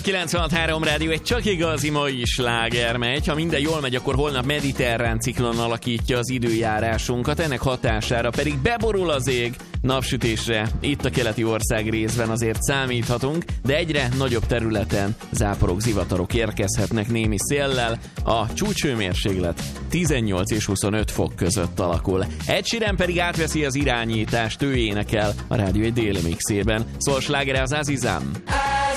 96.3 rádió, egy csak igazi mai sláger megy. Ha minden jól megy, akkor holnap mediterrán ciklon alakítja az időjárásunkat, ennek hatására pedig beborul az ég. Napsütésre itt a keleti ország részben azért számíthatunk, de egyre nagyobb területen záporok, zivatarok érkezhetnek némi széllel. A csúcshőmérséklet 18 és 25 fok között alakul. Ed Sheeran pedig átveszi az irányítást, ő énekel a rádió egy déli mixében. Szól slágere az Azizam.